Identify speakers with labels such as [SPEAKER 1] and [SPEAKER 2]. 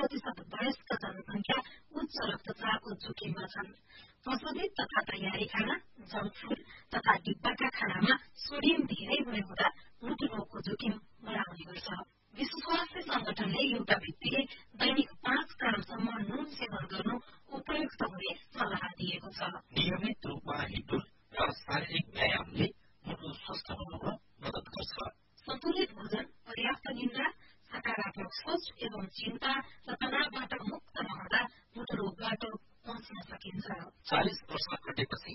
[SPEAKER 1] 60% वयस्क जनसंख्या उच्च रक्तचापको जोखिममा छन्। प्रशोधित तथा तयारी खाना, जंक फूड तथा डिब्बाका खानामा सोडियम धेरै हुने हुँदा मुटु रोगको जोखिम बढाउने गर्छ। विश्व स्वास्थ्य संगठनले एउटा व्यक्तिले दैनिक 5 ग्रामसम्म नुन सेवन गर्नु उपयुक्त हुने सल्लाह दिएको छ।
[SPEAKER 2] नियमित रूपमा हिँड्डुल र शारीरिक व्यायामले मुटु स्वस्थ हुनमा मद्दत गर्छ।
[SPEAKER 1] सन्तुलित भोजन, पर्याप्त निन्द्रा, सकारात्मक सोच एवं चिन्ता र तनावबाट मुक्त रहँदा मुटु रोगबाट बच्न सकिन्छ।
[SPEAKER 2] 40 वर्ष कटेपछि